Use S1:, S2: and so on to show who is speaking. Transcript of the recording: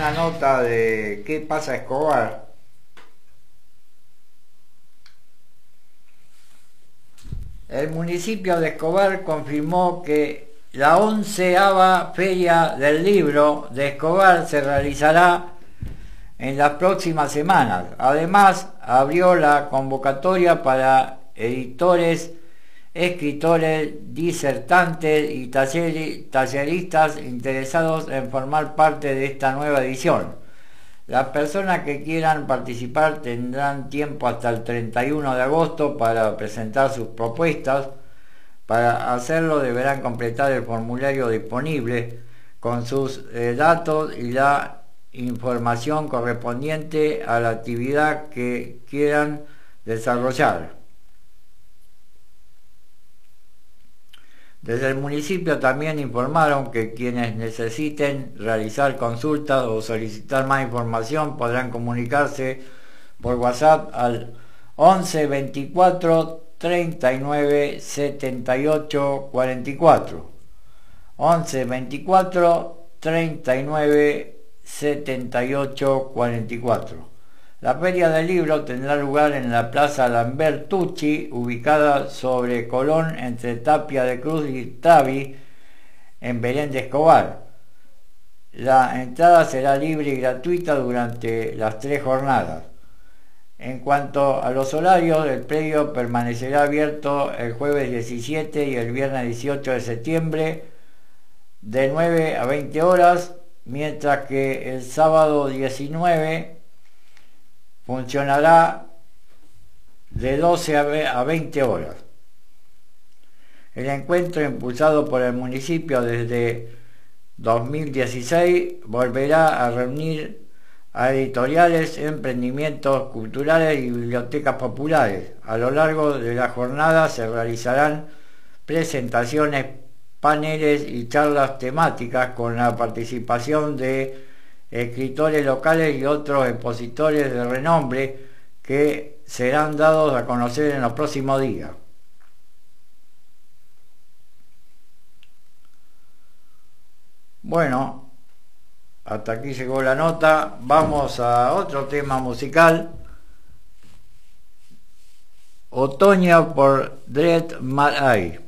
S1: una nota de qué pasa Escobar. El municipio de Escobar confirmó que la 11ª Feria del Libro de Escobar se realizará en las próximas semanas. Además, abrió la convocatoria para editores, escritores, disertantes y talleristas interesados en formar parte de esta nueva edición. Las personas que quieran participar tendrán tiempo hasta el 31 de agosto para presentar sus propuestas. Para hacerlo deberán completar el formulario disponible con sus datos y la información correspondiente a la actividad que quieran desarrollar. Desde el municipio también informaron que quienes necesiten realizar consultas o solicitar más información podrán comunicarse por WhatsApp al 11 24 39 78 44. 11 24 39 78 44. La Feria del Libro tendrá lugar en la Plaza Lambertucci, ubicada sobre Colón entre Tapia de Cruz y Tavi, en Belén de Escobar. La entrada será libre y gratuita durante las 3 jornadas. En cuanto a los horarios, el predio permanecerá abierto el jueves 17 y el viernes 18 de septiembre de 9 a 20 horas, mientras que el sábado 19 funcionará de 12 a 20 horas. El encuentro, impulsado por el municipio desde 2016, volverá a reunir a editoriales, emprendimientos culturales y bibliotecas populares. A lo largo de la jornada se realizarán presentaciones, paneles y charlas temáticas con la participación de escritores locales y otros expositores de renombre que serán dados a conocer en los próximos días. Bueno, hasta aquí llegó la nota. Vamos a otro tema musical. Otoño por Dread Marai.